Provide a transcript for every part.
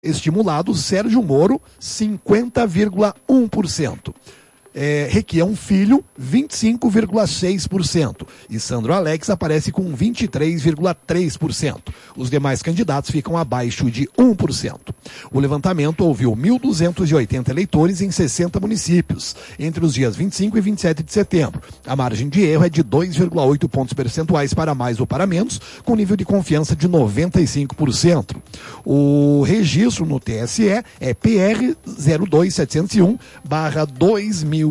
Estimulado, Sérgio Moro, 50,1%. Requião Filho, 25,6%. E Sandro Alex aparece com 23,3%. Os demais candidatos ficam abaixo de 1%. O levantamento ouviu 1.280 eleitores em 60 municípios, entre os dias 25 e 27 de setembro. A margem de erro é de 2,8 pontos percentuais para mais ou para menos, com nível de confiança de 95%. O registro no TSE é PR 02701/2026.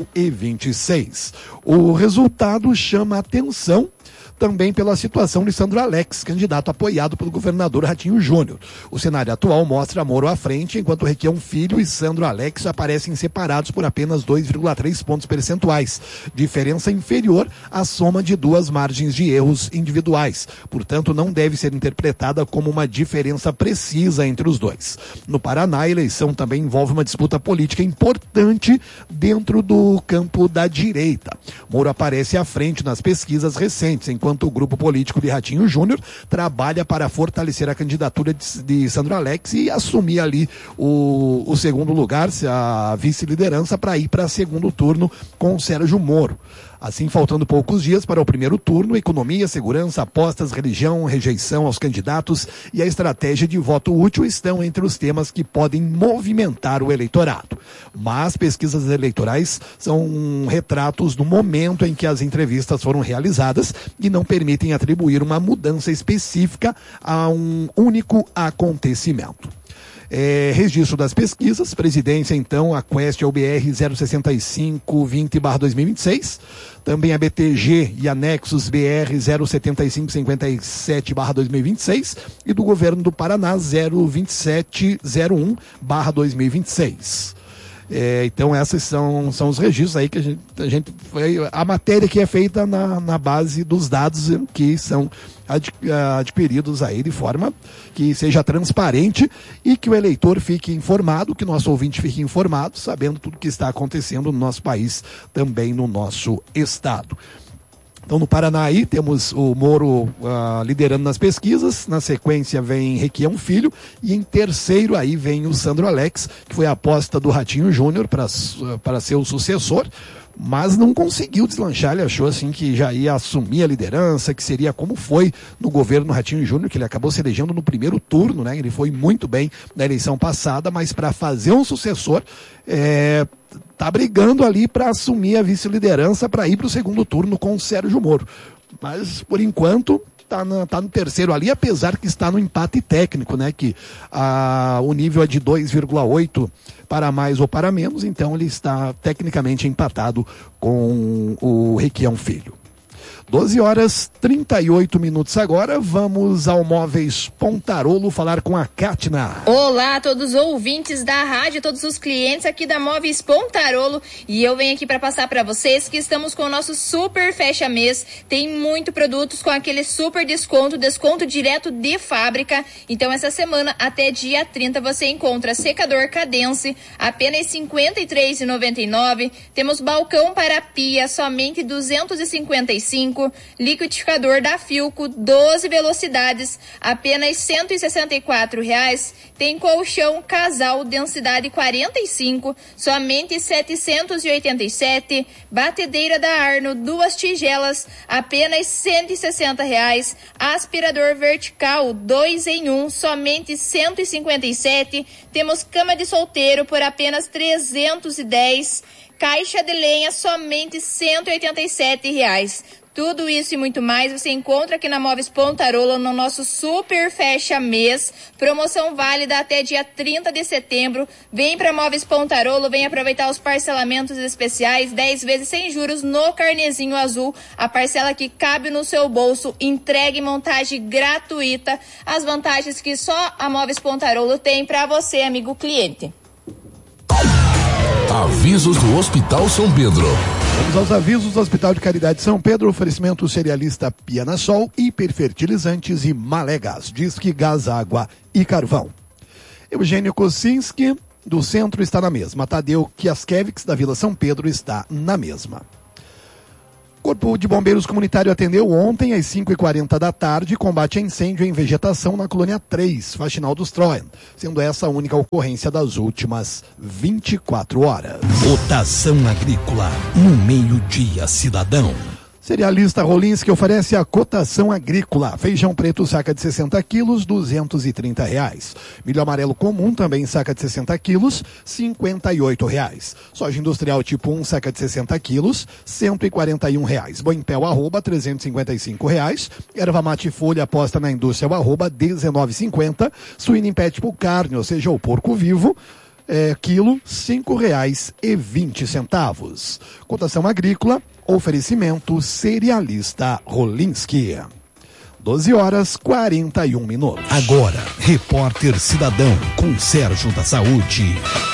O resultado chama atenção também pela situação de Sandro Alex, candidato apoiado pelo governador Ratinho Júnior. O cenário atual mostra Moro à frente, enquanto Requião Filho e Sandro Alex aparecem separados por apenas 2,3 pontos percentuais, diferença inferior à soma de duas margens de erros individuais. Portanto, não deve ser interpretada como uma diferença precisa entre os dois. No Paraná, a eleição também envolve uma disputa política importante dentro do campo da direita. Moro aparece à frente nas pesquisas recentes, enquanto o grupo político de Ratinho Júnior trabalha para fortalecer a candidatura de Sandro Alex e assumir ali o segundo lugar, a vice-liderança, para ir para segundo turno com Sérgio Moro. Assim, faltando poucos dias para o primeiro turno, economia, segurança, apostas, religião, rejeição aos candidatos e a estratégia de voto útil estão entre os temas que podem movimentar o eleitorado. Mas pesquisas eleitorais são retratos do momento em que as entrevistas foram realizadas e não permitem atribuir uma mudança específica a um único acontecimento. Registro das pesquisas, presidência então, a Quest é o BR 06520/2026, também a BTG e a Nexus BR 07557/2026 e do governo do Paraná 02701/2026. Então esses são os registros aí que a matéria que é feita na base dos dados que são adquiridos aí de forma que seja transparente e que o eleitor fique informado, que o nosso ouvinte fique informado, sabendo tudo que está acontecendo no nosso país, também no nosso estado. Então, no Paraná aí, temos o Moro liderando nas pesquisas, na sequência vem Requião Filho, e em terceiro aí vem o Sandro Alex, que foi a aposta do Ratinho Júnior para ser o sucessor, mas não conseguiu deslanchar. Ele achou assim que já ia assumir a liderança, que seria como foi no governo Ratinho Júnior, que ele acabou se elegendo no primeiro turno, né? Ele foi muito bem na eleição passada, mas para fazer um sucessor, tá brigando ali para assumir a vice-liderança para ir para o segundo turno com o Sérgio Moro. Mas, por enquanto, tá no terceiro ali, apesar que está no empate técnico, né? Que o nível é de 2,8 para mais ou para menos, então ele está tecnicamente empatado com o Requião Filho. 12h38 agora, vamos ao Móveis Pontarolo falar com a Kátina. Olá a todos os ouvintes da rádio, todos os clientes aqui da Móveis Pontarolo, e eu venho aqui para passar para vocês que estamos com o nosso super fecha mês. Tem muito produtos com aquele super desconto direto de fábrica. Então essa semana até dia 30 você encontra secador Cadence apenas R$ 53,99. Temos balcão para pia somente R$ 255. Liquidificador da Filco 12 velocidades apenas R$ 164,00. Tem colchão casal densidade 45 somente R$ 787. Batedeira da Arno 2 tigelas apenas R$ 160,00. Aspirador vertical 2 em 1 somente R$ 157. Temos cama de solteiro por apenas R$ 310. Caixa de lenha somente R$ 187,00. Tudo isso e muito mais você encontra aqui na Móveis Pontarolo no nosso super fecha mês. Promoção válida até dia 30 de setembro. Vem para Móveis Pontarolo, vem aproveitar os parcelamentos especiais, 10 vezes sem juros no carnezinho azul. A parcela que cabe no seu bolso, entrega e montagem gratuita. As vantagens que só a Móveis Pontarolo tem para você, amigo cliente. Avisos do Hospital São Pedro. Vamos aos avisos do Hospital de Caridade São Pedro. Oferecimento cerealista Pianasol, hiperfertilizantes e Malegas. Disque Gás, Água e Carvão. Eugênio Kosinski, do centro, está na mesma. Tadeu Kiaskevix, da Vila São Pedro, está na mesma. Corpo de Bombeiros Comunitário atendeu ontem às 5h40 da tarde combate a incêndio em vegetação na colônia 3, Faxinal dos Troian, sendo essa a única ocorrência das últimas 24 horas. Cotação agrícola no meio-dia, cidadão. Cerealista Rolinski oferece a cotação agrícola. Feijão preto, saca de 60 quilos, R$230. Milho amarelo comum, também saca de 60 quilos, R$58. Soja industrial tipo 1, saca de 60 quilos, R$141. Boi em pé, arroba, R$355. Erva mate folha posta na indústria, arroba, R$19,50. Suíno em pé tipo carne, ou seja, o porco vivo, quilo, R$5,20. Cotação agrícola, oferecimento cerealista Rolinski. 12h41. Agora, Repórter Cidadão com Sérgio da Saúde.